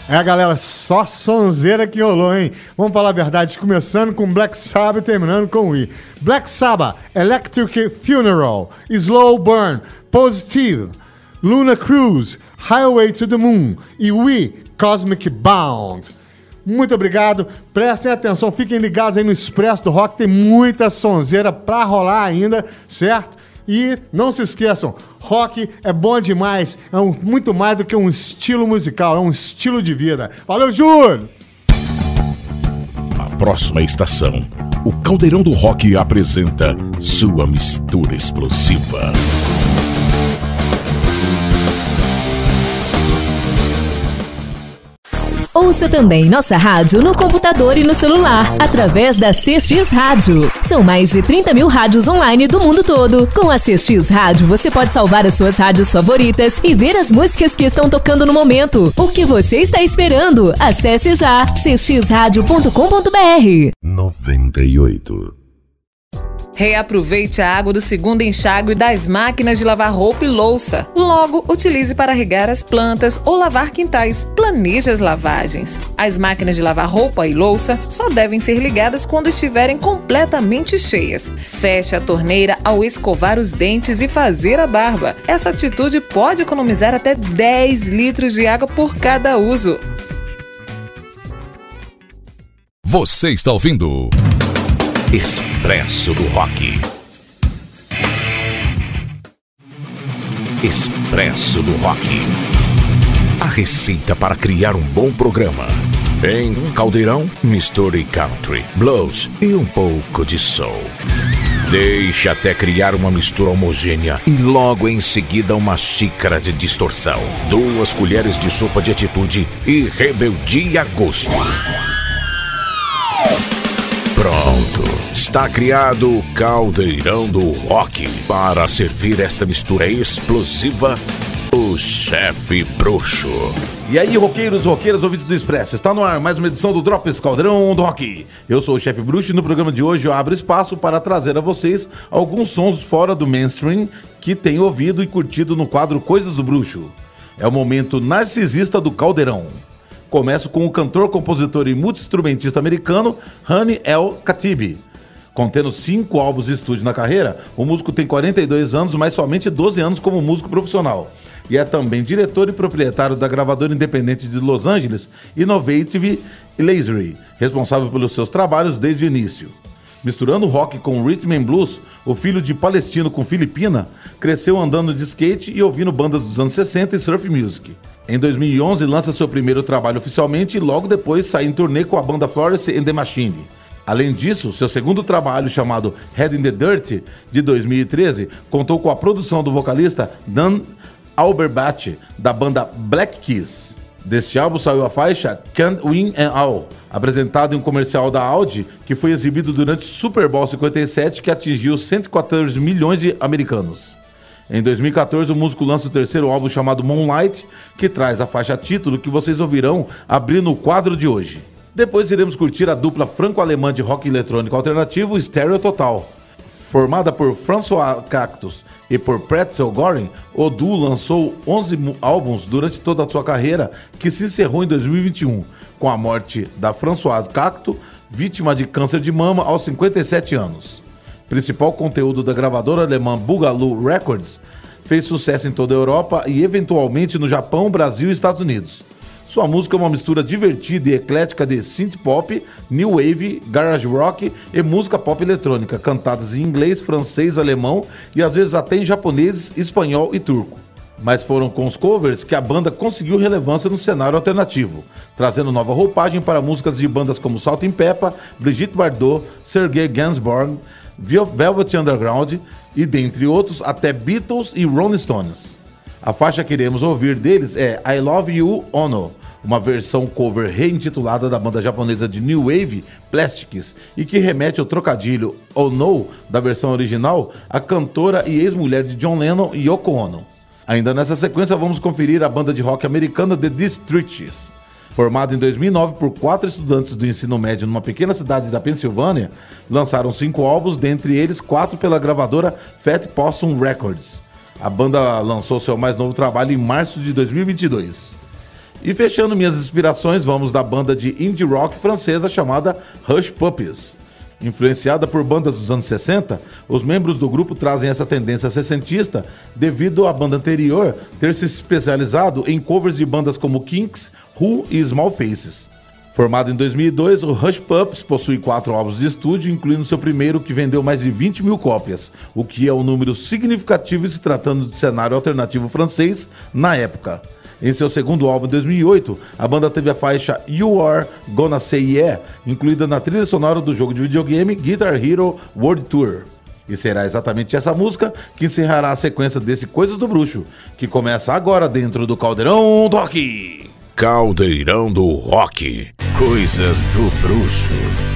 É, galera, só sonzeira que rolou, hein? Vamos falar a verdade, começando com Black Sabbath e terminando com We. Black Sabbath, Electric Funeral, Slow Burn, Positive, Luna Cruise, Highway to the Moon e We, Cosmic Bound. Muito obrigado, prestem atenção, fiquem ligados aí no Expresso do Rock, tem muita sonzeira pra rolar ainda, certo? E não se esqueçam, rock é bom demais, é muito mais do que um estilo musical, é um estilo de vida. Valeu, Júlio! A próxima estação, o Caldeirão do Rock apresenta sua mistura explosiva. Ouça também nossa rádio no computador e no celular, através da CX Rádio. São mais de 30 mil rádios online do mundo todo. Com a CX Rádio, você pode salvar as suas rádios favoritas e ver as músicas que estão tocando no momento. O que você está esperando? Acesse já cxradio.com.br. 98. Reaproveite a água do segundo enxágue das máquinas de lavar roupa e louça. Logo, utilize para regar as plantas ou lavar quintais. Planeje as lavagens. As máquinas de lavar roupa e louça só devem ser ligadas quando estiverem completamente cheias. Feche a torneira ao escovar os dentes e fazer a barba. Essa atitude pode economizar até 10 litros de água por cada uso. Você está ouvindo Expresso do Rock. Expresso do Rock. A receita para criar um bom programa. Em um caldeirão, misture country, blues e um pouco de soul. Deixe até criar uma mistura homogênea e logo em seguida uma xícara de distorção, 2 colheres de sopa de atitude e rebeldia a gosto. Pronto, está criado o Caldeirão do Rock. Para servir esta mistura explosiva, o Chefe Bruxo. E aí, roqueiros e roqueiras, ouvintes do Expresso, está no ar mais uma edição do Drops Caldeirão do Rock. Eu sou o Chefe Bruxo e no programa de hoje eu abro espaço para trazer a vocês alguns sons fora do mainstream que tenho ouvido e curtido no quadro Coisas do Bruxo. É o momento narcisista do Caldeirão. Começo com o cantor, compositor e multi-instrumentista americano Hani El Khatib. Contendo 5 álbuns de estúdio na carreira, o músico tem 42 anos, mas somente 12 anos como músico profissional. E é também diretor e proprietário da gravadora independente de Los Angeles, Innovative Lasery, responsável pelos seus trabalhos desde o início. Misturando rock com rhythm and blues, o filho de palestino com filipina cresceu andando de skate e ouvindo bandas dos anos 60 e surf music. Em 2011 lança seu primeiro trabalho oficialmente e logo depois sai em turnê com a banda Florence and the Machine. Além disso, seu segundo trabalho, chamado Head in the Dirt, de 2013, contou com a produção do vocalista Dan Auerbach, da banda Black Keys. Deste álbum saiu a faixa Can't Win and All, apresentado em um comercial da Audi, que foi exibido durante o Super Bowl 57, que atingiu 114 milhões de americanos. Em 2014, o músico lança o terceiro álbum chamado Moonlight, que traz a faixa título que vocês ouvirão abrindo o quadro de hoje. Depois iremos curtir a dupla franco-alemã de rock eletrônico alternativo Stereo Total. Formada por François Cactus e por Pretzel Goring, o duo lançou 11 álbuns durante toda a sua carreira, que se encerrou em 2021, com a morte da Françoise Cactus, vítima de câncer de mama aos 57 anos. Principal conteúdo da gravadora alemã Boogaloo Records, fez sucesso em toda a Europa e eventualmente no Japão, Brasil e Estados Unidos. Sua música é uma mistura divertida e eclética de synth pop, new wave, garage rock e música pop eletrônica, cantadas em inglês, francês, alemão e às vezes até em japonês, espanhol e turco. Mas foram com os covers que a banda conseguiu relevância no cenário alternativo, trazendo nova roupagem para músicas de bandas como Salt&Peppa, Brigitte Bardot, Sergei Gainsbourg, Velvet Underground e, dentre outros, até Beatles e Rolling Stones. A faixa que iremos ouvir deles é I Love You Ono, uma versão cover reintitulada da banda japonesa de New Wave, Plastics, e que remete ao trocadilho Oh No da versão original, a cantora e ex-mulher de John Lennon, Yoko Ono. Ainda nessa sequência vamos conferir a banda de rock americana The Districts. Formada em 2009 por 4 estudantes do ensino médio numa pequena cidade da Pensilvânia, lançaram 5 álbuns, dentre eles 4 pela gravadora Fat Possum Records. A banda lançou seu mais novo trabalho em março de 2022. E fechando minhas inspirações, vamos da banda de indie rock francesa chamada Hush Puppies. Influenciada por bandas dos anos 60, os membros do grupo trazem essa tendência sessentista devido à banda anterior ter se especializado em covers de bandas como Kinks, Who e Small Faces. Formado em 2002, o Hush Puppies possui 4 álbuns de estúdio, incluindo seu primeiro que vendeu mais de 20 mil cópias, o que é um número significativo se tratando de cenário alternativo francês na época. Em seu segundo álbum, em 2008, a banda teve a faixa You Are Gonna Say Yeah, incluída na trilha sonora do jogo de videogame Guitar Hero World Tour. E será exatamente essa música que encerrará a sequência desse Coisas do Bruxo, que começa agora dentro do Caldeirão do Rock. Caldeirão do Rock. Coisas do Bruxo.